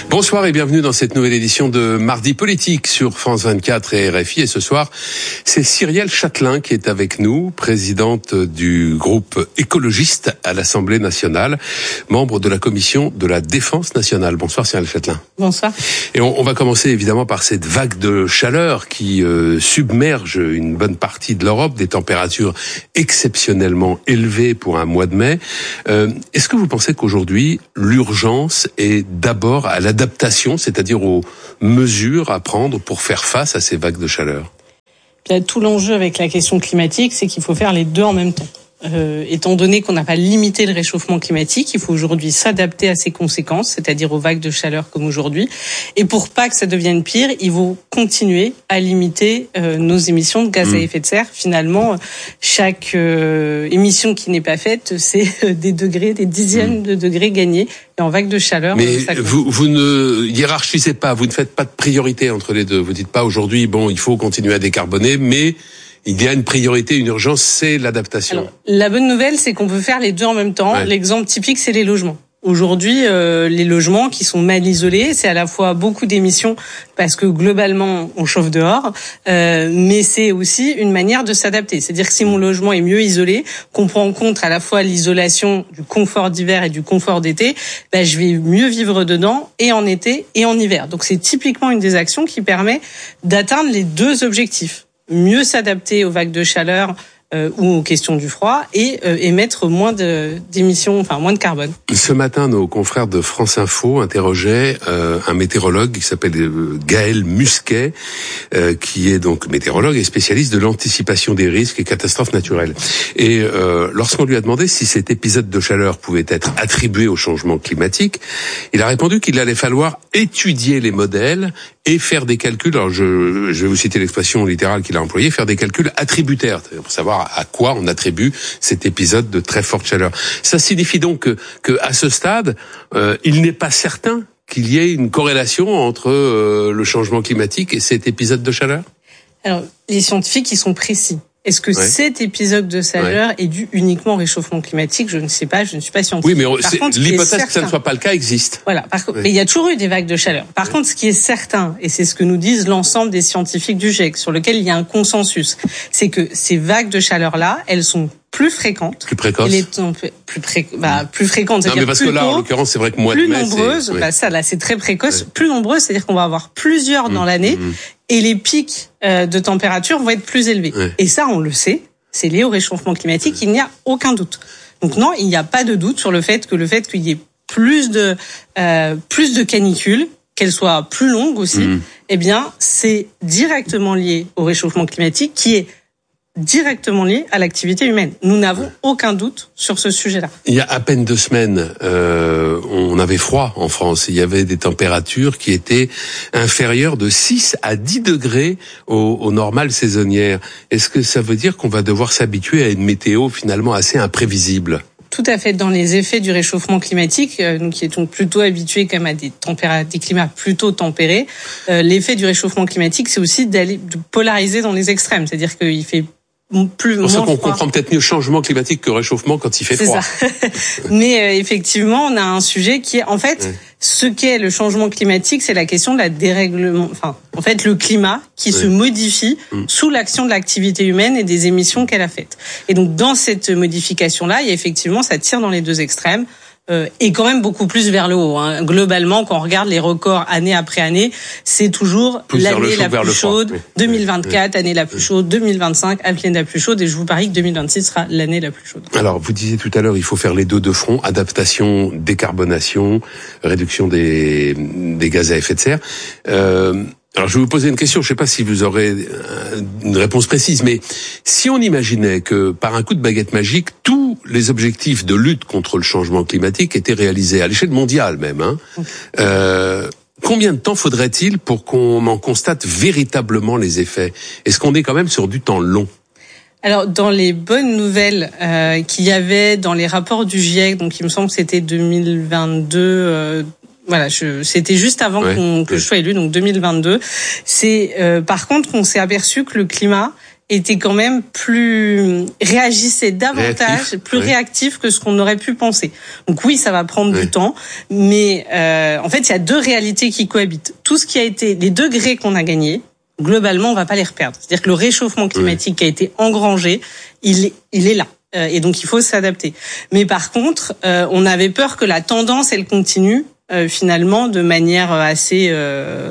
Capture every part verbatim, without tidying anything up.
Bonsoir et bienvenue dans cette nouvelle édition de Mardi Politique sur France vingt-quatre et R F I. Et ce soir, c'est Cyrielle Châtelain qui est avec nous, présidente du groupe écologiste à l'Assemblée nationale, membre de la commission de la défense nationale. Bonsoir Cyrielle Châtelain. Bonsoir. Et on, on va commencer évidemment par cette vague de chaleur qui euh, submerge une bonne partie de l'Europe, des températures exceptionnellement élevées pour un mois de mai. Euh, est-ce que vous pensez qu'aujourd'hui, l'urgence est d'abord à l'adaptation, c'est-à-dire aux mesures à prendre pour faire face à ces vagues de chaleur? Bien, tout l'enjeu avec la question climatique, c'est qu'il faut faire les deux en même temps. Euh, étant donné qu'on n'a pas limité le réchauffement climatique, il faut aujourd'hui s'adapter à ses conséquences, c'est-à-dire aux vagues de chaleur comme aujourd'hui. Et pour pas que ça devienne pire, il faut continuer à limiter euh, nos émissions de gaz mmh. à effet de serre. Finalement, chaque euh, émission qui n'est pas faite, c'est euh, des degrés, des dizaines mmh. de degrés gagnés. Et en vague de chaleur, mais ça vous, vous ne hiérarchisez pas, vous ne faites pas de priorité entre les deux. Vous dites pas aujourd'hui, bon, il faut continuer à décarboner, mais il y a une priorité, une urgence, c'est l'adaptation. Alors, la bonne nouvelle, c'est qu'on peut faire les deux en même temps. Ouais. L'exemple typique, c'est les logements. Aujourd'hui, euh, les logements qui sont mal isolés, c'est à la fois beaucoup d'émissions parce que globalement, on chauffe dehors, euh, mais c'est aussi une manière de s'adapter. C'est-à-dire que si mon logement est mieux isolé, qu'on prend en compte à la fois l'isolation du confort d'hiver et du confort d'été, ben, je vais mieux vivre dedans et en été et en hiver. Donc c'est typiquement une des actions qui permet d'atteindre les deux objectifs. Mieux s'adapter aux vagues de chaleur euh, ou aux questions du froid et euh, émettre moins de, d'émissions, enfin moins de carbone. Ce matin, nos confrères de France Info interrogeaient euh, un météorologue qui s'appelle euh, Gaël Musquet, euh, qui est donc météorologue et spécialiste de l'anticipation des risques et catastrophes naturelles. Et euh, lorsqu'on lui a demandé si cet épisode de chaleur pouvait être attribué au changement climatique, il a répondu qu'il allait falloir étudier les modèles et faire des calculs. Alors je, je vais vous citer l'expression littérale qu'il a employée, faire des calculs attributaires, pour savoir à quoi on attribue cet épisode de très forte chaleur. Ça signifie donc que, que à ce stade, euh, il n'est pas certain qu'il y ait une corrélation entre euh, le changement climatique et cet épisode de chaleur? Alors, les scientifiques, ils sont précis. Est-ce que ouais. cet épisode de chaleur ouais. est dû uniquement au réchauffement climatique? Je ne sais pas, je ne suis pas scientifique. Oui, mais par contre, l'hypothèse que ça ne soit pas le cas existe. Voilà. Par contre, ouais. mais il y a toujours eu des vagues de chaleur. Par ouais. contre, ce qui est certain, et c'est ce que nous disent l'ensemble des scientifiques du GIEC, sur lequel il y a un consensus, c'est que ces vagues de chaleur-là, elles sont plus fréquentes. Plus précoces. Les plus pré... bah, plus fréquentes, c'est-à-dire non, mais parce plus que là, tôt, en l'occurrence, c'est vrai que mois de mai, mai, nombreuses. C'est... Bah, ça, là, c'est très précoce. Ouais. Plus nombreuses, c'est-à-dire qu'on va avoir plusieurs mmh. dans l'année, mmh. et les pics euh, de température vont être plus élevés. Ouais. Et ça, on le sait. C'est lié au réchauffement climatique, il n'y a aucun doute. Donc non, il n'y a pas de doute sur le fait que le fait qu'il y ait plus de euh, plus de canicules, qu'elles soient plus longues aussi, mmh. eh bien, c'est directement lié au réchauffement climatique qui est directement lié à l'activité humaine. Nous n'avons aucun doute sur ce sujet-là. Il y a à peine deux semaines, euh, on avait froid en France. Il y avait des températures qui étaient inférieures de six à dix degrés au, au normal saisonnière. Est-ce que ça veut dire qu'on va devoir s'habituer à une météo finalement assez imprévisible ? Tout à fait. Dans les effets du réchauffement climatique, euh, nous qui étions plutôt habitués quand même à des températures, des climats plutôt tempérés, euh, l'effet du réchauffement climatique, c'est aussi d'aller de polariser dans les extrêmes. C'est-à-dire qu'il fait plus c'est pour ça qu'on froid. comprend peut-être mieux changement climatique que réchauffement quand il fait c'est froid. Ça. Mais euh, effectivement, on a un sujet qui est en fait ouais. ce qu'est le changement climatique, c'est la question de la dérèglement. Enfin, en fait, le climat qui ouais. se modifie mmh. sous l'action de l'activité humaine et des émissions qu'elle a faites. Et donc, dans cette modification-là, il y a effectivement, ça tire dans les deux extrêmes. Euh, et quand même beaucoup plus vers le haut. Hein. Globalement, quand on regarde les records année après année, c'est toujours plus l'année la plus chaude, oui. deux mille vingt-quatre, oui. année la plus chaude, deux mille vingt-cinq, année la plus chaude, et je vous parie que deux mille vingt-six sera l'année la plus chaude. Alors, vous disiez tout à l'heure, il faut faire les deux de front, adaptation, décarbonation, réduction des, des gaz à effet de serre. Euh, Alors, je vais vous poser une question. Je ne sais pas si vous aurez une réponse précise, mais si on imaginait que par un coup de baguette magique, tous les objectifs de lutte contre le changement climatique étaient réalisés à l'échelle mondiale même, hein, euh, combien de temps faudrait-il pour qu'on en constate véritablement les effets? Est-ce qu'on est quand même sur du temps long? Alors, dans les bonnes nouvelles euh, qu'il y avait dans les rapports du GIEC, donc il me semble que c'était deux mille vingt-deux. Euh, Voilà, je, c'était juste avant ouais, qu'on, que ouais. je sois élu, donc deux mille vingt-deux. C'est euh, par contre qu'on s'est aperçu que le climat était quand même plus réagissait davantage, réactif, plus ouais. réactif que ce qu'on aurait pu penser. Donc oui, ça va prendre ouais. du temps, mais euh, en fait, il y a deux réalités qui cohabitent. Tout ce qui a été les degrés qu'on a gagnés, globalement, on va pas les reperdre. C'est-à-dire que le réchauffement climatique ouais. qui a été engrangé, il est, il est là. Euh, et donc il faut s'adapter. Mais par contre, euh, on avait peur que la tendance elle continue euh, finalement de manière assez euh,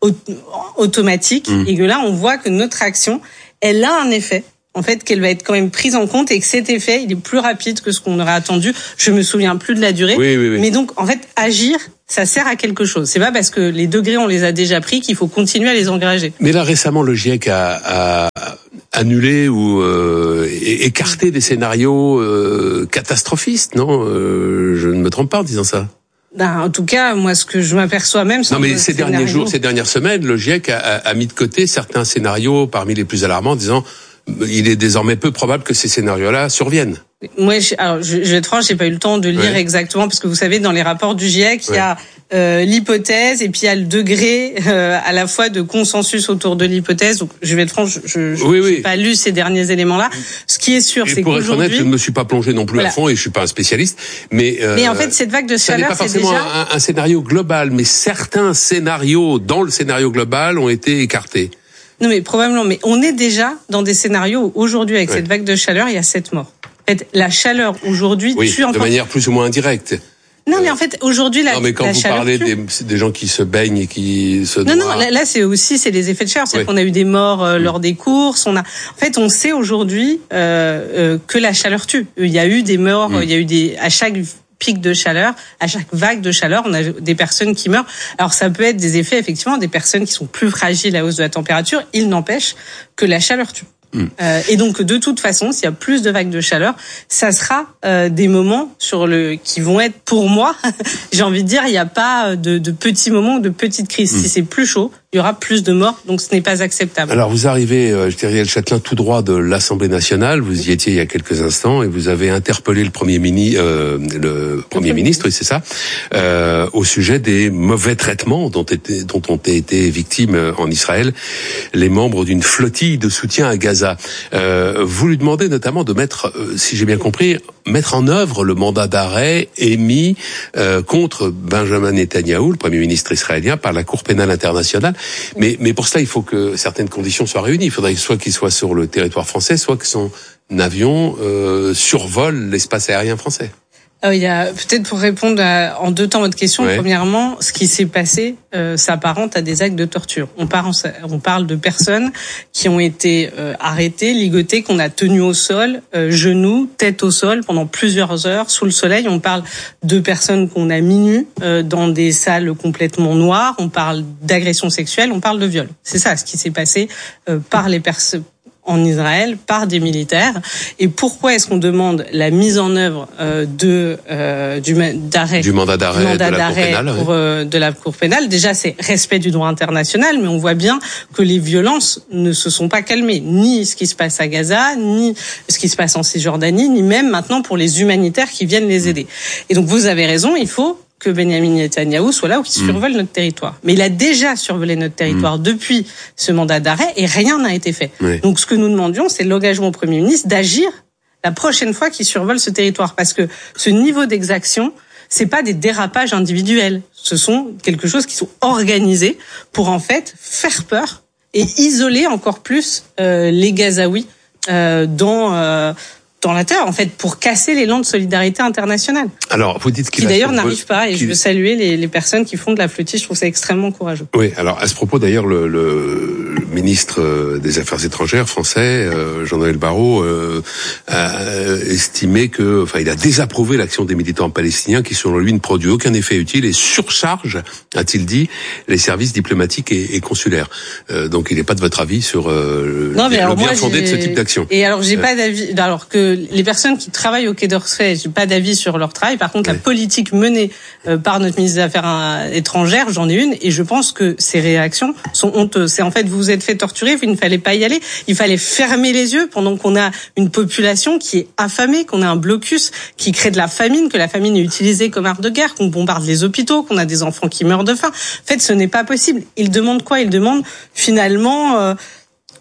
automatique mmh. et que là on voit que notre action elle a un effet, en fait, qu'elle va être quand même prise en compte et que cet effet, il est plus rapide que ce qu'on aurait attendu. Je me souviens plus de la durée. Oui, oui, oui. Mais donc, en fait, agir, ça sert à quelque chose. C'est pas parce que les degrés, on les a déjà pris qu'il faut continuer à les engager. Mais là, récemment, le GIEC a, a annulé ou euh, écarté des scénarios euh, catastrophistes, non euh, Je ne me trompe pas en disant ça. Ben, en tout cas, moi, ce que je m'aperçois même... Non, mais ces derniers jours, ces dernières semaines, le GIEC a, a, a mis de côté certains scénarios parmi les plus alarmants, en disant il est désormais peu probable que ces scénarios-là surviennent. Moi, je, alors, je, je vais être franche, j'ai pas eu le temps de lire ouais. exactement, parce que vous savez, dans les rapports du GIEC, ouais. il y a euh, l'hypothèse et puis il y a le degré euh, à la fois de consensus autour de l'hypothèse. Donc, je vais être franche, je, je oui, oui. j'ai pas lu ces derniers éléments-là. Ce qui est sûr, et c'est qu'aujourd'hui... Pour être honnête, je ne me suis pas plongé non plus voilà. à fond et je suis pas un spécialiste, mais... Euh, mais en fait, cette vague de chaleur, c'est déjà... n'est pas forcément un, un scénario global, mais certains scénarios dans le scénario global ont été écartés. Non, mais probablement. Mais on est déjà dans des scénarios où aujourd'hui, avec ouais. cette vague de chaleur, il y a sept morts. En fait, la chaleur aujourd'hui oui, tue en de manière plus ou moins indirecte. Non, mais en fait, aujourd'hui, la, non, mais quand la vous chaleur parlez tue. des, des gens qui se baignent et qui se non, noient... non, là, là, c'est aussi, c'est les effets de chaleur. C'est-à-dire oui. qu'on a eu des morts euh, lors des courses. On a, en fait, on sait aujourd'hui euh, euh, que la chaleur tue. Il y a eu des morts, mm. il y a eu des, à chaque pic de chaleur, à chaque vague de chaleur, on a des personnes qui meurent. Alors, ça peut être des effets, effectivement, des personnes qui sont plus fragiles à la hausse de la température. Il n'empêche que la chaleur tue. Mmh. Euh, et donc de toute façon, s'il y a plus de vagues de chaleur, ça sera euh, des moments sur le qui vont être pour moi. J'ai envie de dire, il n'y a pas de, de petits moments ou de petites crises. Mmh. Si c'est plus chaud, il y aura plus de morts, donc ce n'est pas acceptable. Alors vous arrivez, euh, Gabriel Châtelain, tout droit de l'Assemblée nationale. Vous y étiez il y a quelques instants et vous avez interpellé le premier ministre, euh, le premier ministre, oui c'est ça, euh, au sujet des mauvais traitements dont, était, dont ont été victimes en Israël les membres d'une flottille de soutien à Gaza. Euh, vous lui demandez notamment de mettre, euh, si j'ai bien compris, mettre en œuvre le mandat d'arrêt émis euh, contre Benjamin Netanyahou, le Premier ministre israélien, par la Cour pénale internationale. Mais, mais pour cela, il faut que certaines conditions soient réunies. Il faudrait soit qu'il soit sur le territoire français, soit que son avion euh, survole l'espace aérien français. Euh, il y a peut-être pour répondre à, en deux temps à votre question. Ouais. Premièrement, ce qui s'est passé euh, s'apparente à des actes de torture. On parle, on parle de personnes qui ont été euh, arrêtées, ligotées, qu'on a tenues au sol, euh, genoux, tête au sol pendant plusieurs heures sous le soleil. On parle de personnes qu'on a mis nues euh, dans des salles complètement noires. On parle d'agression sexuelle. On parle de viol. C'est ça ce qui s'est passé euh, par les personnes en Israël par des militaires. Et pourquoi est-ce qu'on demande la mise en œuvre euh, de euh, du d'arrêt du mandat d'arrêt, du mandat de, la d'arrêt cour pénale, pour, oui. euh, de la Cour pénale? Déjà, c'est respect du droit international, mais on voit bien que les violences ne se sont pas calmées, ni ce qui se passe à Gaza, ni ce qui se passe en Cisjordanie, ni même maintenant pour les humanitaires qui viennent les aider. Et donc, vous avez raison, il faut que Benjamin Netanyahou soit là ou qu'il survole mmh. notre territoire. Mais il a déjà survolé notre territoire mmh. depuis ce mandat d'arrêt et rien n'a été fait. Oui. Donc ce que nous demandions, c'est l'engagement au Premier ministre d'agir la prochaine fois qu'il survole ce territoire. Parce que ce niveau d'exaction, c'est pas des dérapages individuels. Ce sont quelque chose qui sont organisés pour en fait faire peur et isoler encore plus euh, les Gazaouis euh, dans... Euh, dans la terre, en fait, pour casser l'élan de solidarité internationale. Alors, vous dites qu'il qui d'ailleurs n'arrive survol... pas, et je veux saluer les, les personnes qui font de la flottille, je trouve ça extrêmement courageux. Oui, alors à ce propos, d'ailleurs, le, le, le ministre des Affaires étrangères français, euh, Jean-Noël Barrot, euh, a estimé que, enfin, il a désapprouvé l'action des militants palestiniens qui, selon lui, ne produit aucun effet utile et surcharge, a-t-il dit, les services diplomatiques et, et consulaires. Euh, donc, il n'est pas de votre avis sur euh, non, mais le bien moi, fondé de ce type d'action. Et alors, j'ai euh, pas d'avis, alors que les personnes qui travaillent au Quai d'Orsay, j'ai pas d'avis sur leur travail. Par contre, oui. la politique menée euh, par notre ministre des Affaires étrangères, j'en ai une, et je pense que ces réactions sont honteuses. C'est en fait, vous vous êtes fait torturer, il ne fallait pas y aller. Il fallait fermer les yeux pendant qu'on a une population qui est affamée, qu'on a un blocus qui crée de la famine, que la famine est utilisée comme arme de guerre, qu'on bombarde les hôpitaux, qu'on a des enfants qui meurent de faim. En fait, ce n'est pas possible. Ils demandent quoi? Ils demandent finalement... Euh,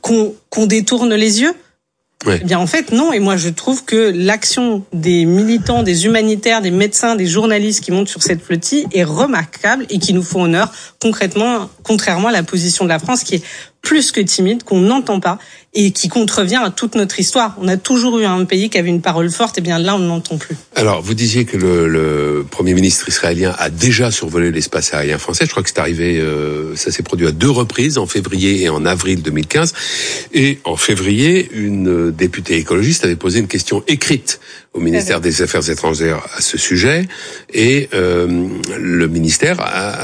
qu'on, qu'on détourne les yeux? Ouais. Eh bien, en fait, non. Et moi, je trouve que l'action des militants, des humanitaires, des médecins, des journalistes qui montent sur cette flottille est remarquable et qui nous font honneur, concrètement, contrairement à la position de la France qui est plus que timide, qu'on n'entend pas et qui contrevient à toute notre histoire. On a toujours eu un pays qui avait une parole forte, et bien là, on ne l'entend plus. Alors, vous disiez que le, le Premier ministre israélien a déjà survolé l'espace aérien français. Je crois que c'est arrivé, euh, ça s'est produit à deux reprises, en février et en avril deux mille quinze. Et en février, une députée écologiste avait posé une question écrite au ministère des Affaires étrangères à ce sujet. Et euh, le ministère a